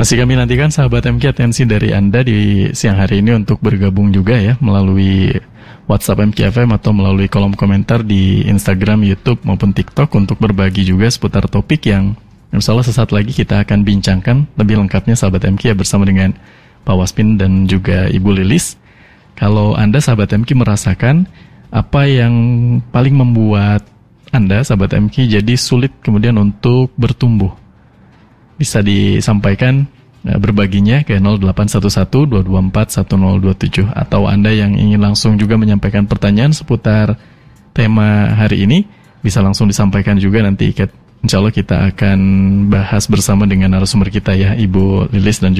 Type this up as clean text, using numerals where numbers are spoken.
Masih kami nantikan sahabat MK atensi dari Anda di siang hari ini untuk bergabung juga ya melalui WhatsApp MKFM atau melalui kolom komentar di Instagram, YouTube maupun TikTok untuk berbagi juga seputar topik yang insya Allah sesaat lagi kita akan bincangkan lebih lengkapnya sahabat MK bersama dengan Pak Waspin dan juga Ibu Lilis. Kalau Anda sahabat MK merasakan apa yang paling membuat Anda sahabat MK jadi sulit kemudian untuk bertumbuh, bisa disampaikan berbaginya ke 0811-224-1027. Atau Anda yang ingin langsung juga menyampaikan pertanyaan seputar tema hari ini, bisa langsung disampaikan juga nanti. Insya Allah kita akan bahas bersama dengan narasumber kita ya, Ibu Lilis dan juga